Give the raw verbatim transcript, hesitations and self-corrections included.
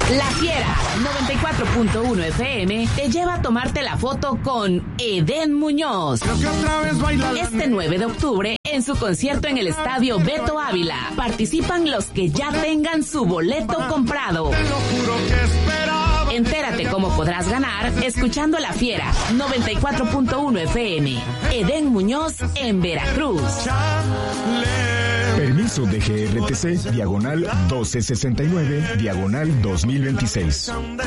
La Fiera noventa y cuatro punto uno F M te lleva a tomarte la foto con Edén Muñoz. Este nueve de octubre en su concierto en el Estadio Beto Ávila. Participan los que ya tengan su boleto comprado. Entérate cómo podrás ganar escuchando La Fiera noventa y cuatro punto uno F M. Edén Muñoz en Veracruz. Permiso de G R T C, diagonal doce sesenta y nueve, diagonal dos mil veintiséis.